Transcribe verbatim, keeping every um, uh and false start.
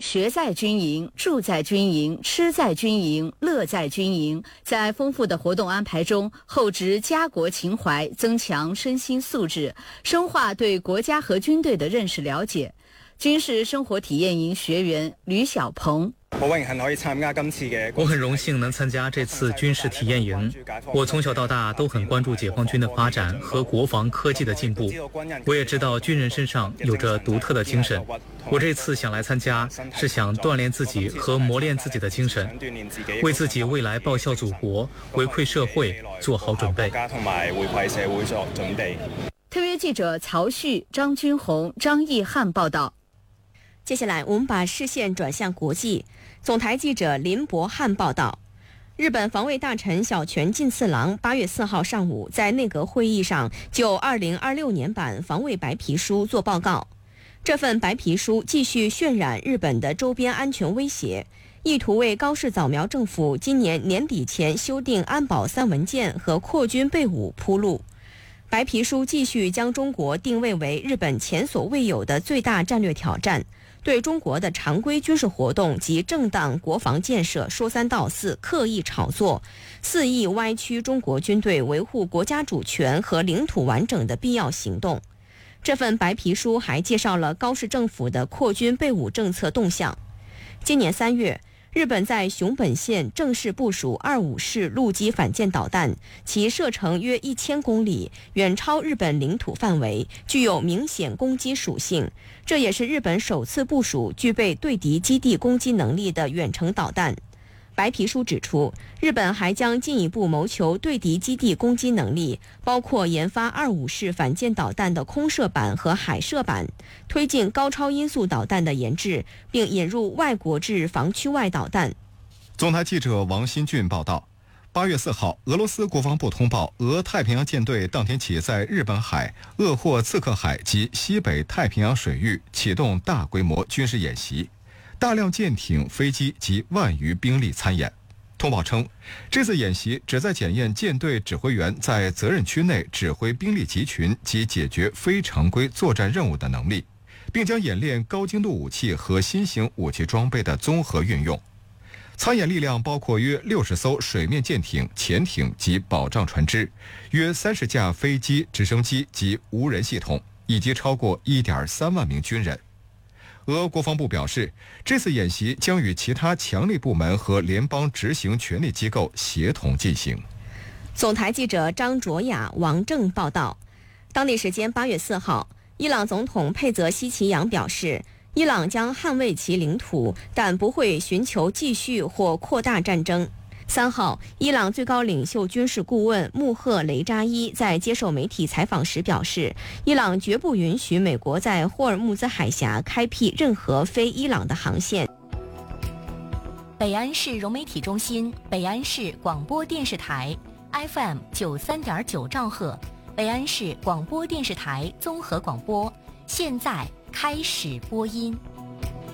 学在军营，住在军营，吃在军营，乐在军营。在丰富的活动安排中，厚植家国情怀，增強身心素質，深化對國家和軍隊的認識了解。軍事生活體驗營學員呂小鵬， 好榮幸可以參加今次嘅。 我很榮幸能參加這次軍事體驗營。我從小到大都很關注解放軍的發展和國防科技的進步。我也知道軍人身上有着獨特的精神。我這次想來參加，是想鍛鍊自己和磨練自己的精神，為自己未來報效祖國、回饋社會做好準備。 同埋回饋社會做準備。 特約記者曹旭、張君紅、張毅漢報道。 接下來我們把視線轉向國際。總台記者林博漢報道，日本防衛大臣小泉進次郎八月四號上午在內閣會議上就二零二六年版防衛白皮書作報告。這份白皮書繼續渲染日本的周邊安全威脅，意圖為高市早苗政府今年年底前修訂安保三文件和擴軍備武鋪路。白皮書繼續將中國定位為日本前所未有的最大戰略挑戰，對中國的常規軍事活動及正當國防建設說三道四，刻意炒作，肆意歪曲中國軍隊維護國家主權和領土完整的必要行動。這份白皮書還介紹了高市政府的擴軍備武政策動向。今年三月，日本在熊本縣正式部署二五式陸基反艦導彈，其射程約一千公里，遠超日本領土範圍，具有明顯攻擊屬性。這也是日本首次部署具備對敵基地攻擊能力的遠程導彈。白皮書指出，日本還將進一步謀求對敵基地攻擊能力，包括研發二五式反艦導彈的空射版和海射版，推進高超音速導彈的研製，並引入外國制防區外導彈。 總台記者王新俊報道，八月四號，俄羅斯國防部通報，俄太平洋艦隊當天起在日本海、鄂霍次克海及西北太平洋水域啟動大規模軍事演習。大量艦艇、飛機及萬餘兵力參演。通報稱，這次演習旨在檢驗艦隊指揮員在責任區內指揮兵力集群及解決非常規作戰任務的能力，並將演練高精度武器和新型武器裝備的綜合運用。參演力量包括約六十艘水面艦艇、潛艇及保障船隻，約三十架飛機、直升機及無人系統，以及超過一點三萬名軍人。俄國防部表示，這次演習將與其他強力部門和聯邦執行權力機構協同進行。 總台記者張卓雅、王正報道，當地時間八月四號，伊朗總統佩澤西奇揚表示，伊朗將捍衛其領土，但不會尋求繼續或擴大戰爭。三號，伊朗最高領袖軍事顧問穆赫雷扎伊在接受媒體採訪時表示，伊朗絕不允許美國在霍爾木茲海峽開闢任何非伊朗的航線。 北安市融媒體中心，北安市廣播電視台 F M 九三點九兆赫，北安市廣播電視台綜合廣播，現在開始播音。